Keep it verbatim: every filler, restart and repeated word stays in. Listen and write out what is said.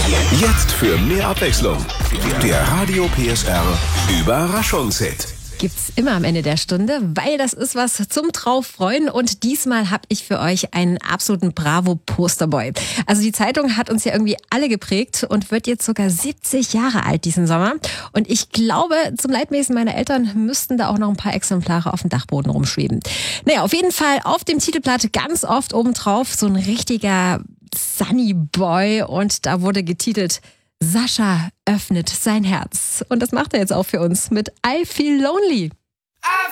Jetzt für mehr Abwechslung. Der Radio P S R Überraschungshit. Gibt's immer am Ende der Stunde, weil das ist was zum Drauffreuen. Und diesmal habe ich für euch einen absoluten Bravo-Posterboy. Also die Zeitung hat uns ja irgendwie alle geprägt und wird jetzt sogar siebzig Jahre alt diesen Sommer. Und ich glaube, zum Leidwesen meiner Eltern müssten da auch noch ein paar Exemplare auf dem Dachboden rumschweben. Naja, auf jeden Fall auf dem Titelblatt ganz oft obendrauf so ein richtiger Sunny Boy. Und da wurde getitelt: Sascha öffnet sein Herz. Und das macht er jetzt auch für uns mit I Feel Lonely.